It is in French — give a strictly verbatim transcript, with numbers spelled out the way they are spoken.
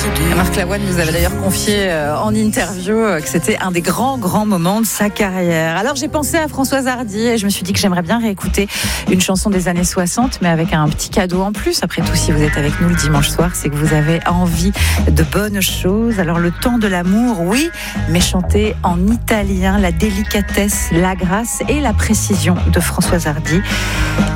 Marc Lavoine nous avait d'ailleurs confié en interview que c'était un des grands, grands moments de sa carrière. Alors j'ai pensé à Françoise Hardy et je me suis dit que j'aimerais bien réécouter une chanson des années soixante, mais avec un petit cadeau en plus. Après tout, si vous êtes avec nous le dimanche soir, c'est que vous avez envie de bonnes choses. Alors le temps de l'amour, oui, mais chanté en italien, la délicatesse, la grâce et la précision de Françoise Hardy.